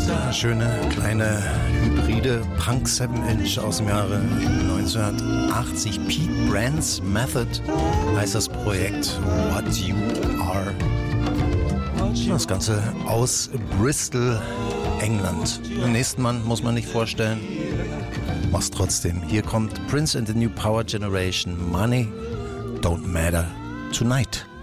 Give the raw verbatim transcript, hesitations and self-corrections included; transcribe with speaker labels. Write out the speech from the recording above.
Speaker 1: Eine schöne kleine hybride Punk sieben Inch aus dem Jahre neunzehnhundertachtzig. Pete Brand's Method heißt das Projekt What You Are. Das Ganze aus Bristol, England. Den nächsten Mann muss man nicht vorstellen. Mach's trotzdem. Hier kommt Prince and the New Power Generation. Money don't matter tonight.